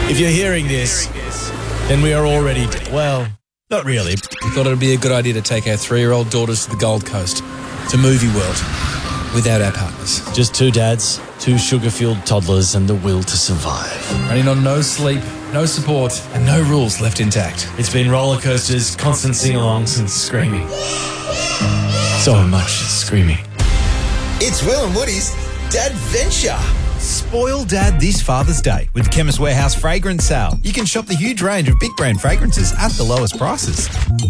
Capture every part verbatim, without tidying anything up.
If you're hearing this, then we are already dead. Well, not really. We thought it would be a good idea to take our three-year-old daughters to the Gold Coast, to Movie World, without our partners. Just two dads, two sugar-fueled toddlers, and the will to survive. Running on no sleep, no support, and no rules left intact. It's been roller coasters, constant sing-alongs, and screaming. So much screaming. It's Will and Woody's Dadventure. Spoil Dad this Father's Day with Chemist Warehouse Fragrance Sale. You can shop the huge range of big brand fragrances at the lowest prices.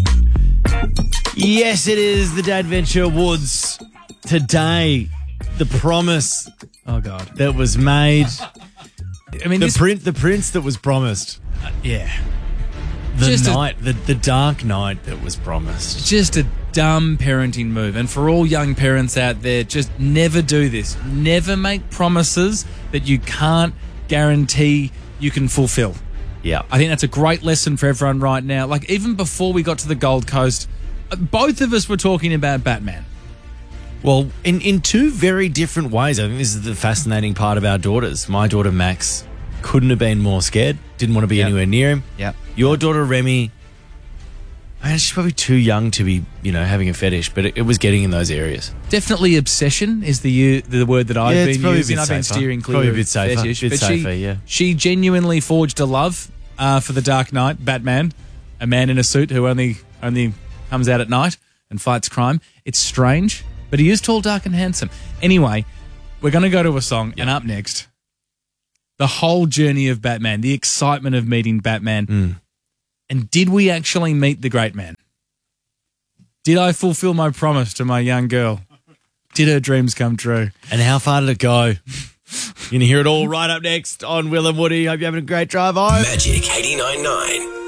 Yes, it is the Dadventure Woods. Today, the promise Oh, God. that was made, I mean, the this, print, the prince that was promised, yeah. the Just a- night, the, the dark night that was promised. Just a dumb parenting move. And for all young parents out there, just never do this. Never make promises that you can't guarantee you can fulfill. Yeah. I think that's a great lesson for everyone right now. Like, even before we got to the Gold Coast, uh, both of us were talking about Batman. Well, in, in two very different ways. I think this is the fascinating part of our daughters. My daughter, Max, couldn't have been more scared. Didn't want to be Yep. anywhere near him. Yeah. Your daughter, Remy, man, she's probably too young to be, you know, having a fetish, but it, it was getting in those areas. Definitely obsession is the u- the word that I've Yeah, it's been probably a using. bit I've been safer. steering clear Probably a of bit safer. fetish, Bit but safer, she, yeah. she genuinely forged a love uh, for the Dark Knight, Batman, a man in a suit who only only comes out at night and fights crime. It's strange, but he is tall, dark, and handsome. Anyway, we're going to go to a song, and up next, the whole journey of Batman, the excitement of meeting Batman. Mm. And did we actually meet the great man? Did I fulfill my promise to my young girl? Did her dreams come true? And how far did it go? You're going to hear it all right up next on Will and Woody. Hope you're having a great drive home. Magic eighty-nine point nine.